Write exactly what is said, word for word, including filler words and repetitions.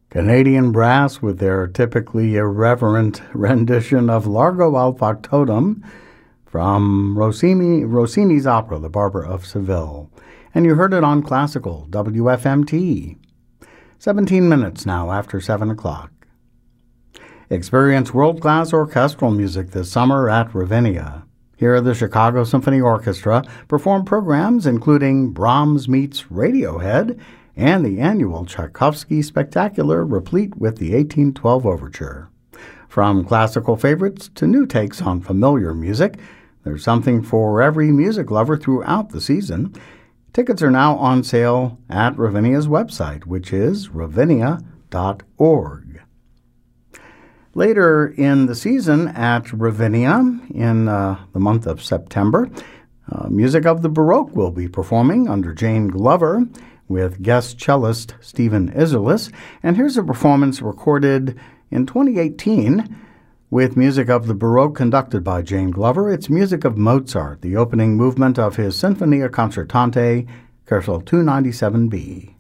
Canadian Brass with their typically irreverent rendition of Largo al Factotum from Rossini, Rossini's opera, The Barber of Seville. And you heard it on Classical, W F M T. seventeen minutes now after seven o'clock. Experience world-class orchestral music this summer at Ravinia. Here the Chicago Symphony Orchestra perform programs including Brahms Meets Radiohead and the annual Tchaikovsky Spectacular, replete with the eighteen twelve Overture. From classical favorites to new takes on familiar music, there's something for every music lover throughout the season. Tickets are now on sale at Ravinia's website, which is ravinia dot org. Later in the season at Ravinia, in uh, the month of September, uh, Music of the Baroque will be performing under Jane Glover with guest cellist Stephen Isserlis. And here's a performance recorded in twenty eighteen with Music of the Baroque conducted by Jane Glover. It's music of Mozart, the opening movement of his Sinfonia Concertante, Carousel two ninety-seven B.